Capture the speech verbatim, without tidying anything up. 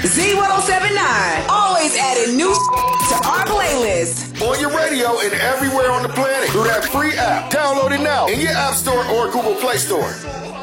Z ten seventy-nine, always adding new to our playlist. On your radio and everywhere on the planet through that free app. Download it now in your App Store or Google Play Store.